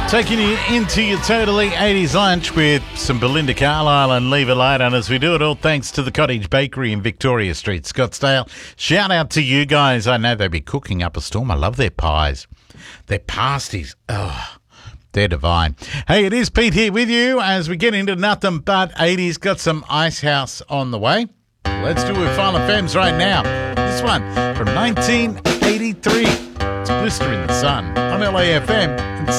Taking you into your totally 80s lunch with some Belinda Carlisle and Leave It Light on as we do it all thanks to the Cottage Bakery in Victoria Street, Scottsdale. Shout out to you guys. I know they'll be cooking up a storm. I love their pies. Their pasties. Oh, they're divine. Hey, it is Pete here with you as we get into nothing but 80s. Got some Ice House on the way. Let's do it, Final Femmes, right now. This one from 1983. It's Blister in the Sun on LAFM.